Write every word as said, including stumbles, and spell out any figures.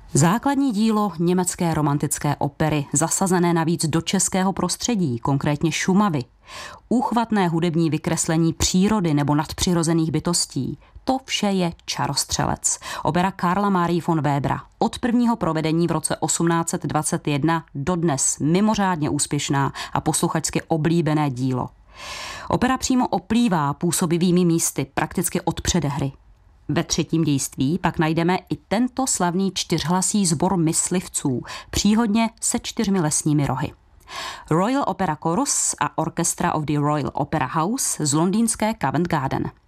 Základní dílo německé romantické opery, zasazené navíc do českého prostředí, konkrétně Šumavy. Úchvatné hudební vykreslení přírody nebo nadpřirozených bytostí. To vše je Čarostřelec. Opera Karla Marie von Webera. Od prvního provedení v roce osmnáct set dvacet jedna dodnes mimořádně úspěšná a posluchačsky oblíbené dílo. Opera přímo oplývá působivými místy prakticky od předehry. Ve třetím dějství pak najdeme i tento slavný čtyřhlasý sbor myslivců, příhodně se čtyřmi lesními rohy. Royal Opera Chorus a Orchestra of the Royal Opera House z londýnské Covent Garden.